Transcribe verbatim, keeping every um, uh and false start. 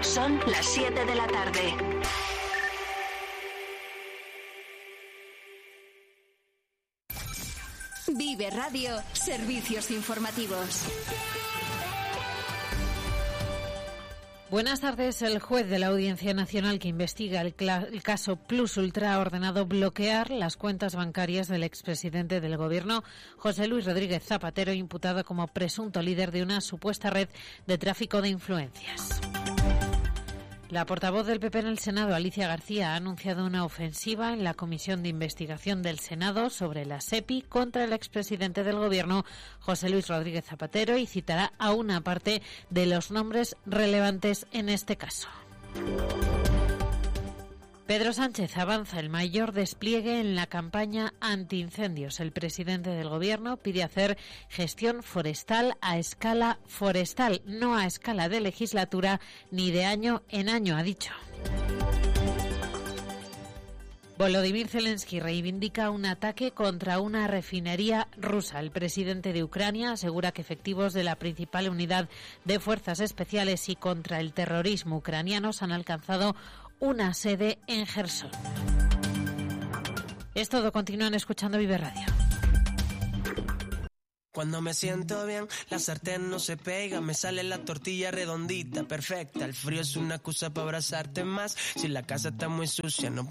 Son las siete de la tarde. Vive Radio, servicios informativos. Buenas tardes. El juez de la Audiencia Nacional que investiga el, cla- el caso Plus Ultra ha ordenado bloquear las cuentas bancarias del expresidente del Gobierno, José Luis Rodríguez Zapatero, imputado como presunto líder de una supuesta red de tráfico de influencias. La portavoz del P P en el Senado, Alicia García, ha anunciado una ofensiva en la Comisión de Investigación del Senado sobre la SEPI contra el expresidente del Gobierno, José Luis Rodríguez Zapatero, y citará a una parte de los nombres relevantes en este caso. Pedro Sánchez avanza el mayor despliegue en la campaña antiincendios. El presidente del Gobierno pide hacer gestión forestal a escala forestal, no a escala de legislatura ni de año en año, ha dicho. Volodymyr Zelensky reivindica un ataque contra una refinería rusa. El presidente de Ucrania asegura que efectivos de la principal unidad de fuerzas especiales y contra el terrorismo ucranianos han alcanzado una sede en Gerson. Es todo, continúan escuchando Vive Radio. Cuando me siento bien, la sartén no se pega, me sale la tortilla redondita, perfecta. El frío es una excusa para abrazarte más, si la casa está muy sucia no